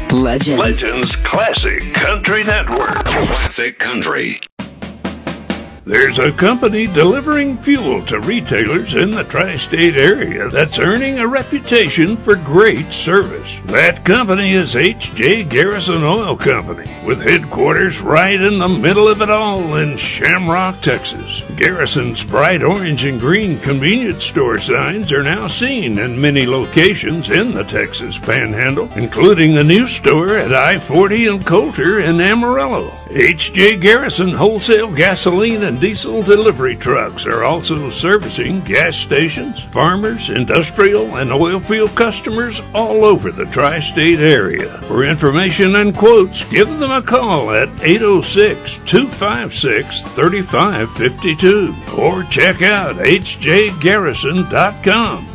Legends Classic Country Network. Classic Country. There's a company delivering fuel to retailers in the tri-state area that's earning a reputation for great service. That company is H.J. Garrison Oil Company, with headquarters right in the middle of it all in Shamrock, Texas. Garrison's bright orange and green convenience store signs are now seen in many locations in the Texas Panhandle, including a new store at I-40 and Coulter in Amarillo. H.J. Garrison wholesale gasoline and diesel delivery trucks are also servicing gas stations, farmers, industrial, and oil field customers all over the tri-state area. For information and quotes, give them a call at 806-256-3552 or check out hjgarrison.com.